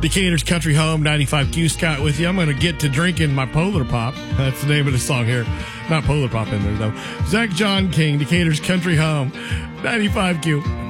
Decatur's Country Home, 95Q. Scott with you. I'm going to get to drinking my Polar Pop. That's the name of the song here. Not Polar Pop in there, though. Zach John King, Decatur's Country Home, 95Q.